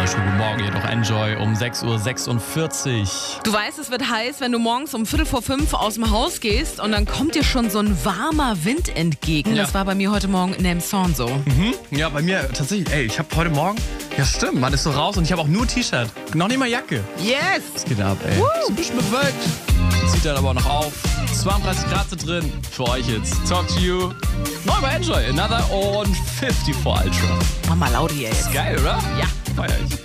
wunderschönen guten Morgen, hier noch Enjoy um 6:46 Uhr. Du weißt, es wird heiß, wenn du morgens um 4:45 aus dem Haus gehst und dann kommt dir schon so ein warmer Wind entgegen. Ja. Das war bei mir heute Morgen in Elmshorn so. Ja, bei mir tatsächlich, ich habe heute Morgen, ja stimmt, man ist so raus und ich habe auch nur T-Shirt, noch nicht mal Jacke. Yes! Was geht ab, ey? Ist ein bisschen bewölkt. Zieht dann aber noch auf. 32 Grad sind drin. Für euch jetzt. Talk to you. Neu bei Enjoy. Another und 54 Ultra. Mach mal laut hier jetzt. Geil, oder? Ja. Feier ich.